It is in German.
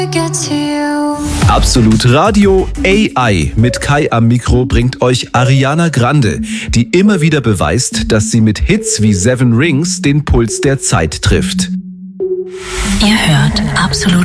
Absolut Radio AI mit Kai am Mikro bringt euch Ariana Grande, die immer wieder beweist, dass sie mit Hits wie Seven Rings den Puls der Zeit trifft. Ihr hört Absolut